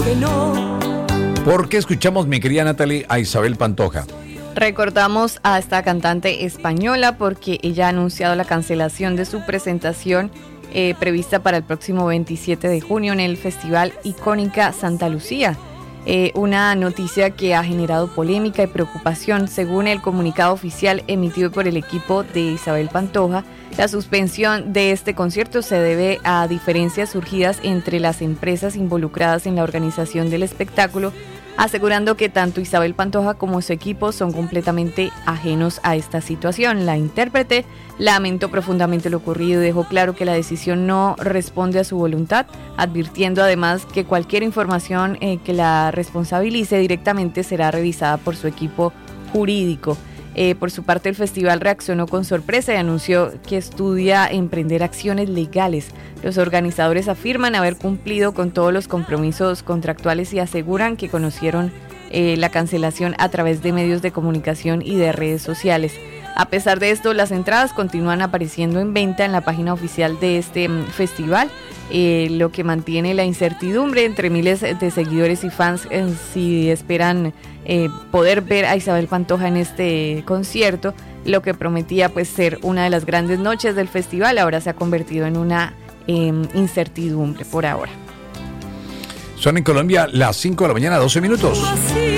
que no. ¿Por qué escuchamos, mi querida Natalie, a Isabel Pantoja? Recordamos a esta cantante española porque ella ha anunciado la cancelación de su presentación prevista para el próximo 27 de junio en el Festival Icónica Santa Lucía. Una noticia que ha generado polémica y preocupación. Según el comunicado oficial emitido por el equipo de Isabel Pantoja, la suspensión de este concierto se debe a diferencias surgidas entre las empresas involucradas en la organización del espectáculo, asegurando que tanto Isabel Pantoja como su equipo son completamente ajenos a esta situación. La intérprete lamentó profundamente lo ocurrido y dejó claro que la decisión no responde a su voluntad, advirtiendo además que cualquier información que la responsabilice directamente será revisada por su equipo jurídico. Por su parte, el festival reaccionó con sorpresa y anunció que estudia emprender acciones legales. Los organizadores afirman haber cumplido con todos los compromisos contractuales y aseguran que conocieron la cancelación a través de medios de comunicación y de redes sociales. A pesar de esto, las entradas continúan apareciendo en venta en la página oficial de este festival, lo que mantiene la incertidumbre entre miles de seguidores y fans si esperan poder ver a Isabel Pantoja en este concierto. Lo que prometía pues ser una de las grandes noches del festival ahora se ha convertido en una incertidumbre por ahora. Son en Colombia las 5 de la mañana, 12 minutos.